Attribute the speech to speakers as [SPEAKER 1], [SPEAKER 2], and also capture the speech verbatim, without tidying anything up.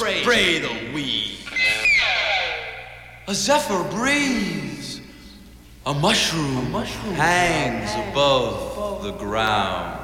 [SPEAKER 1] spray, spray the weed. A zephyr breathes. A mushroom, a mushroom hangs above the ground.